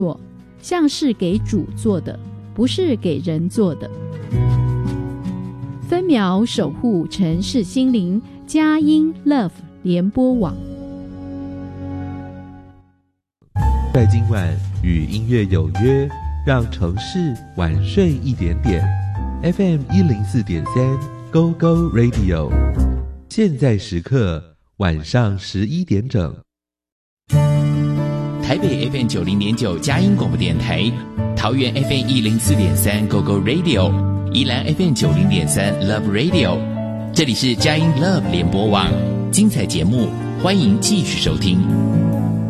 像是给主做的，不是给人做的。分秒守护城市心灵，佳音 Love 联播网。 在今晚与音乐有约，让城市晚睡一点点。FM 104.3 Go Go Radio， 现在时刻晚上11点整。 台北 FM 90.9佳音广播电台，桃园 FM 104.3 Go Go Radio， 宜兰 FM 90.3 Love Radio， 这里是佳音 Love 联播网，精彩节目欢迎继续收听。